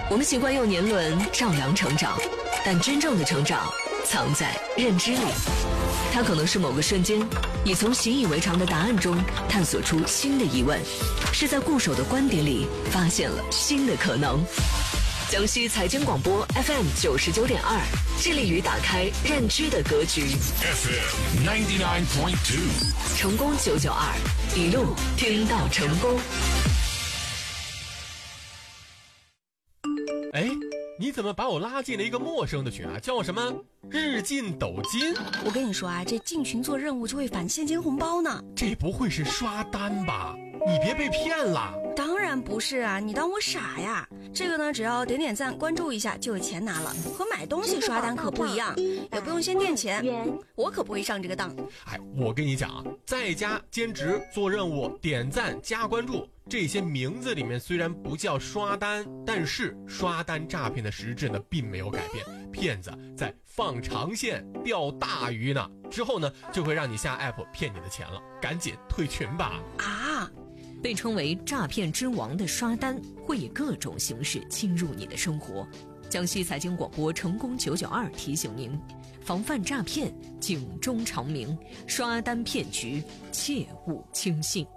我们习惯用年轮丈量成长，但真正的成长藏在认知里。它可能是某个瞬间，你从习以为常的答案中探索出新的疑问，是在固守的观点里发现了新的可能。江西财经广播 FM 99.2，致力于打开认知的格局。 FM 99.2， 成功992，一路听到成功。 哎，你怎么把我拉进了一个陌生的群啊？叫什么日进斗金？ 我跟你说啊，这进群做任务就会返现金红包呢。 这不会是刷单吧？你别被骗了。 当然不是啊，你当我傻呀？这个呢，只要点点赞关注一下就有钱拿了，和买东西刷单可不一样，也不用先垫钱，我可不会上这个当。 哎，我跟你讲啊，在家兼职做任务点赞加关注，这些名字里面虽然不叫刷单，但是刷单诈骗的实质呢并没有改变，骗子在放长线钓大鱼呢，之后呢就会让你下 app 骗你的钱了，赶紧退群吧。 啊， 被称为诈骗之王的刷单会以各种形式侵入你的生活。江西财经广播成功992提醒您，防范诈骗警钟长鸣，刷单骗局切勿轻信。